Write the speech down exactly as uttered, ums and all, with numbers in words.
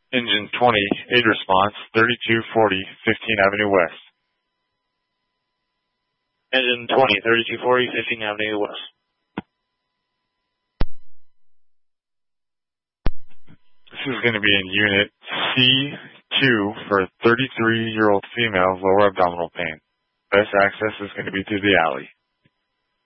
Engine twenty, aid response, thirty-two forty, fifteenth Avenue West. Engine twenty, thirty-two forty, fifteenth Avenue West. This is going to be in Unit C two for thirty-three-year-old female, lower abdominal pain. Best access is going to be through the alley.